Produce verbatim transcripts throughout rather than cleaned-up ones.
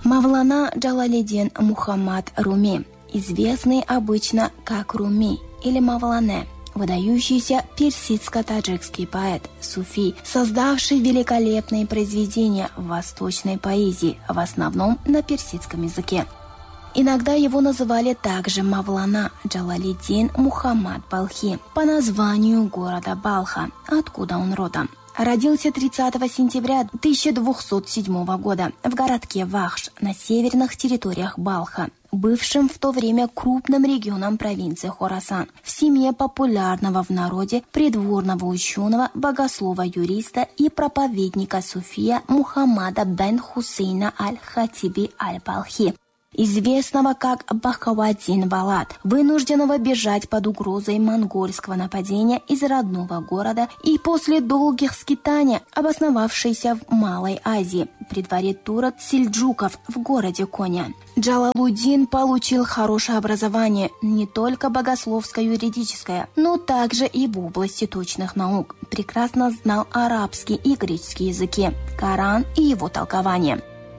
Мавлана Джалалиддин Мухаммад Руми, известный обычно как Руми или Мавлане, выдающийся персидско-таджикский поэт, суфи, создавший великолепные произведения в восточной поэзии, в основном на персидском языке. Иногда его называли также Мавлана Джалалиддин Мухаммад Балхи по названию города Балха, откуда он родом. Родился тридцатого сентября тысяча двухсот седьмого года в городке Вахш на северных территориях Балха, бывшим в то время крупным регионом провинции Хорасан, в семье популярного в народе придворного ученого, богослова-юриста и проповедника суфия Мухаммада бен Хусейна аль-Хатиби аль-Балхи, известного как Бахауаддин Валад, вынужденного бежать под угрозой монгольского нападения из родного города и после долгих скитаний обосновавшийся в Малой Азии, при дворе турок-сельджуков в городе Коня. Джалалуддин получил хорошее образование не только богословско-юридическое, но также и в области точных наук. Прекрасно знал арабский и греческий языки, Коран и его толкование.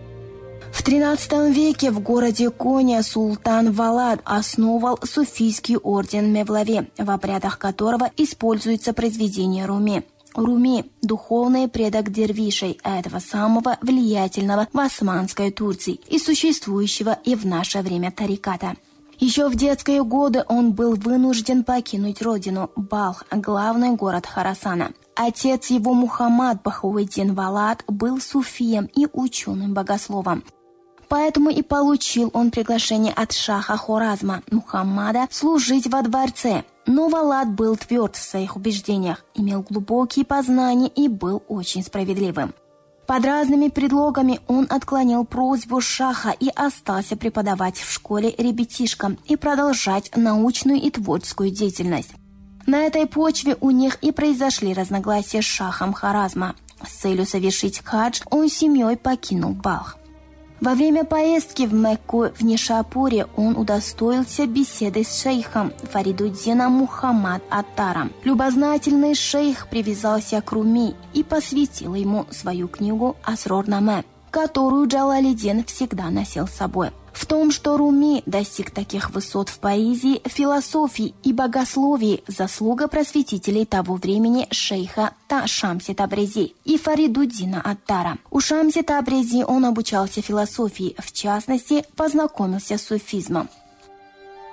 В тринадцатом веке в городе Коня султан Валад основал суфийский орден Мевлави, в обрядах которого используется произведение Руми. Руми – духовный предок дервишей, этого самого влиятельного в Османской Турции и существующего и в наше время тариката. Еще в детские годы он был вынужден покинуть родину – Балх, главный город Хорасана. Отец его Мухаммад Бахауаддин Валад был суфием и ученым-богословом. Поэтому и получил он приглашение от шаха Хоразма Мухаммада служить во дворце. Но Валад был тверд в своих убеждениях, имел глубокие познания и был очень справедливым. Под разными предлогами он отклонил просьбу шаха и остался преподавать в школе ребятишкам и продолжать научную и творческую деятельность. На этой почве у них и произошли разногласия с шахом Хоразма. С целью совершить хадж он семьей покинул Балх. Во время поездки в Мекку в Нишапуре он удостоился беседы с шейхом Фаридуддином Мухаммад Аттаром. Любознательный шейх привязался к Руми и посвятил ему свою книгу «Асрор-наме», которую Джалалиддин всегда носил с собой. В том, что Руми достиг таких высот в поэзии, философии и богословии, заслуга просветителей того времени шейха Та Шамси Табрези и Фаридуддина Аттара. У Шамси Табрези он обучался философии, в частности, познакомился с суфизмом.